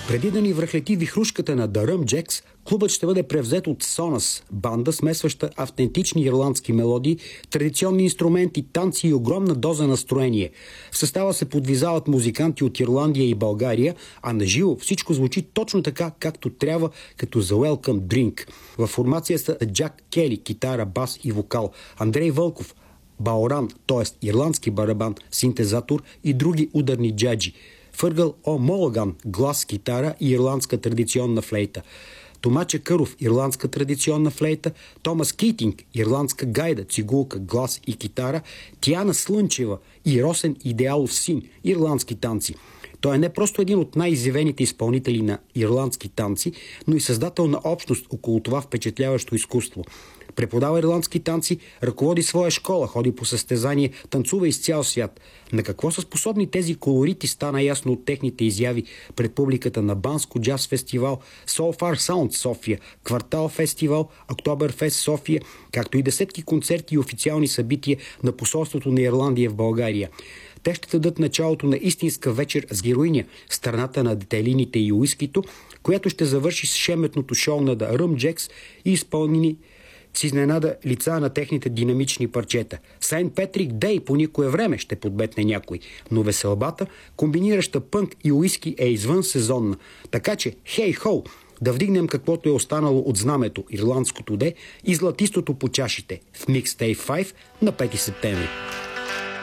Преди да ни връхлети вихрушката на The Rum Jacks, клубът ще бъде превзет от Sonas, банда, смесваща автентични ирландски мелодии, традиционни инструменти, танци и огромна доза настроение. В състава се подвизават музиканти от Ирландия и България, а на живо всичко звучи точно така, както трябва, като за Welcome Drink. Във формация са Джак Кели, китара, бас и вокал, Андрей Вълков, баоран, т.е. ирландски барабан, синтезатор и други ударни джаджи, Фъргъл О'Молаган, глас, китара и ирландска традиционна флейта, Тома Чакъров, ирландска традиционна флейта, Томас Кейтинг, ирландска гайда, цигулка, глас и китара, Тиана Слънчева и Росен Идеалов син, ирландски танци. Той е не просто един от най-изявените изпълнители на ирландски танци, но и създател на общност около това впечатляващо изкуство. Преподава ирландски танци, ръководи своя школа, ходи по състезание, танцува из цял свят. На какво са способни тези колорити стана ясно от техните изяви пред публиката на Банско джаз фестивал, Soul Far Sound София, Квартал фестивал, Октоберфест София, както и десетки концерти и официални събития на посолството на Ирландия в България. Те ще дадат началото на истинска вечер с героиня, страната на детайлините и уискито, която ще завърши с шеметното шоу на The Rum Jacks и изпълнени с изненада лица на техните динамични парчета. Сейнт Петрик Дей по никое време ще подметне някой, но веселбата, комбинираща пънк и уиски, е извън сезонна. Така че, хей-хоу, да вдигнем каквото е останало от знамето ирландското де и златистото по чашите в Mixtape 5 на 5 септември.